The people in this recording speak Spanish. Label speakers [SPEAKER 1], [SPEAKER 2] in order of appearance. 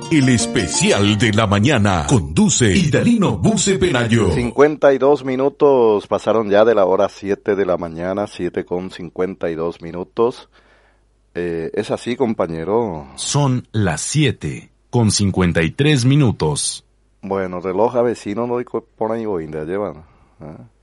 [SPEAKER 1] El especial de la mañana. Conduce Idalino Buce Penayo.
[SPEAKER 2] 52 minutos pasaron ya de la hora 7 de la mañana, 7:52. ¿Es así, compañero?
[SPEAKER 3] Son las 7:53.
[SPEAKER 2] Bueno, reloj vecino no por ahí voy, llevan.